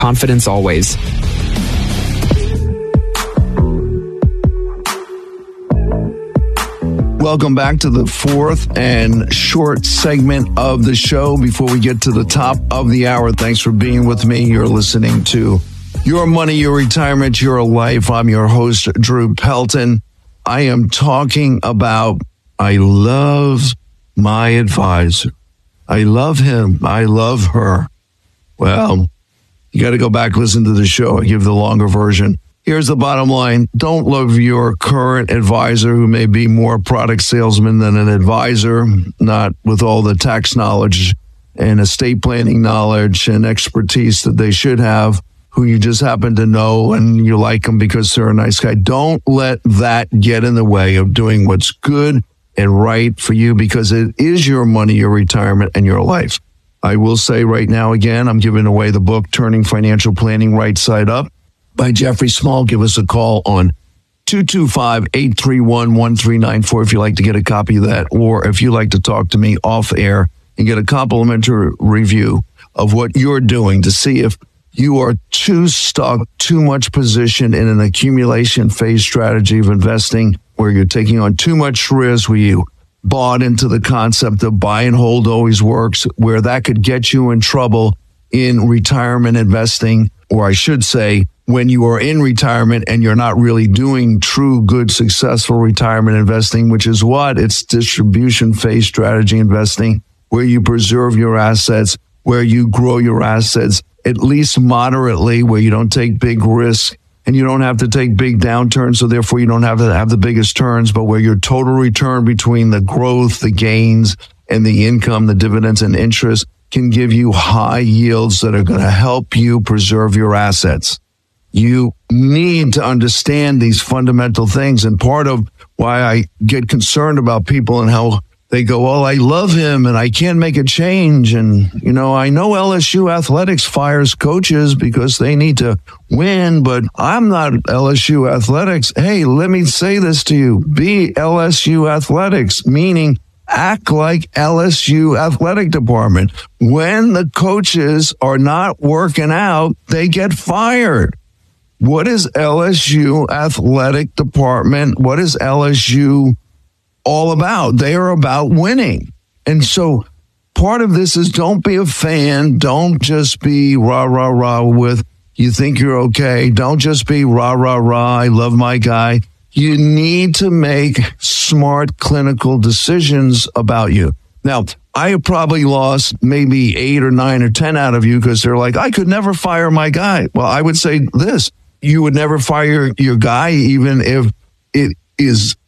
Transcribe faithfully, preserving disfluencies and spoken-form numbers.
Confidence always. Welcome back to the fourth and short segment of the show before we get to the top of the hour. Thanks for being with me. You're listening to Your Money, Your Retirement, Your Life. I'm your host, Drew Pelton. I am talking about I love my advisor. I love him. I love her. Well, you got to go back, listen to the show. I give the longer version. Here's the bottom line. Don't love your current advisor who may be more product salesman than an advisor, not with all the tax knowledge and estate planning knowledge and expertise that they should have, who you just happen to know and you like them because they're a nice guy. Don't let that get in the way of doing what's good and right for you, because it is your money, your retirement, and your life. I will say right now, again, I'm giving away the book, Turning Financial Planning Right Side Up by Jeffrey Small. Give us a call on two two five, eight three one, one three nine four if you'd like to get a copy of that, or if you'd like to talk to me off air and get a complimentary review of what you're doing to see if you are too stuck, too much position in an accumulation phase strategy of investing where you're taking on too much risk, where you bought into the concept of buy and hold always works, where that could get you in trouble in retirement investing, or I should say, when you are in retirement and you're not really doing true, good, successful retirement investing, which is what? It's distribution phase strategy investing, where you preserve your assets, where you grow your assets, at least moderately, where you don't take big risks and you don't have to take big downturns, so therefore you don't have to have the biggest turns, but where your total return between the growth, the gains, and the income, the dividends and interest can give you high yields that are going to help you preserve your assets. You need to understand these fundamental things. And part of why I get concerned about people and how they go, oh, I love him and I can't make a change. And, you know, I know L S U Athletics fires coaches because they need to win, but I'm not L S U Athletics. Hey, let me say this to you. Be L S U Athletics, meaning act like L S U athletic department. When the coaches are not working out, they get fired. What is L S U athletic department? What is L S U all about? They are about winning. And so part of this is don't be a fan. Don't just be rah, rah, rah with you think you're okay. Don't just be rah, rah, rah. I love my guy. You need to make smart clinical decisions about you. Now, I have probably lost maybe eight or nine or ten out of you because they're like, I could never fire my guy. Well, I would say this. You would never fire your guy even if it is